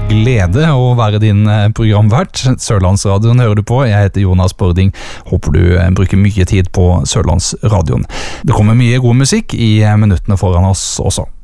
glede å være din programvert. Sørlandsradioen hører du på. Jeg heter Jonas Bording. Håper du bruker mye tid på Sørlandsradioen. Det kommer mye god musikk i minuttene foran oss også.